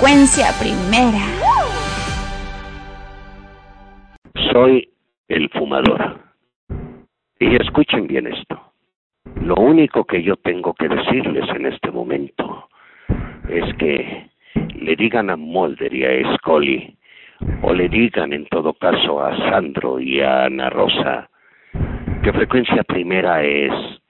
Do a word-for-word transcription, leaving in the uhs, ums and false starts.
frecuencia primera. Soy el fumador. Y escuchen bien esto. Lo único que yo tengo que decirles en este momento es que le digan a Mulder y a Scully, o le digan en todo caso a Sandro y a Ana Rosa, que frecuencia primera es